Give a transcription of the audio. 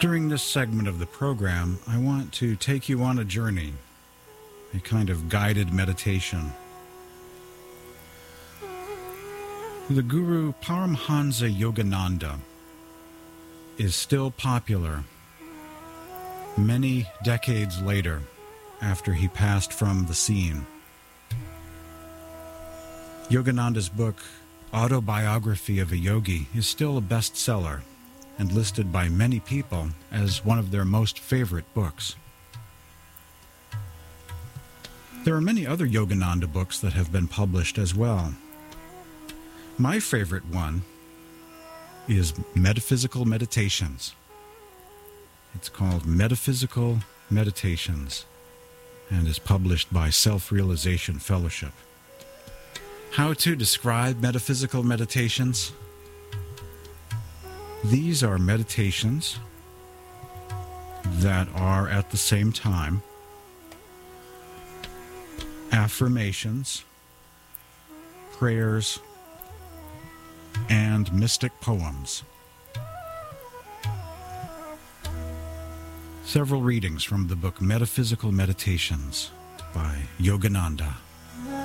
During this segment of the program, I want to take you on a journey, a kind of guided meditation. The Guru Paramhansa Yogananda is still popular many decades later after he passed from the scene. Yogananda's book, Autobiography of a Yogi, is still a bestseller and listed by many people as one of their most favorite books. There are many other Yogananda books that have been published as well. My favorite one is Metaphysical Meditations. It's called Metaphysical Meditations and is published by Self-Realization Fellowship. How to describe metaphysical meditations? These are meditations that are at the same time affirmations, prayers, and mystic poems. Several readings from the book Metaphysical Meditations by Yogananda.